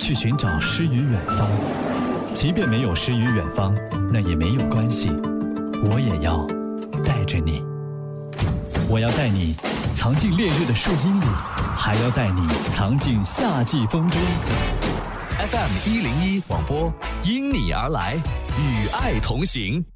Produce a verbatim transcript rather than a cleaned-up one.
去寻找诗与远方。即便没有诗与远方，那也没有关系，我也要带着你。我要带你藏进烈日的树荫里，还要带你藏进夏季风中。 F M 一零一广播，因你而来，与爱同行。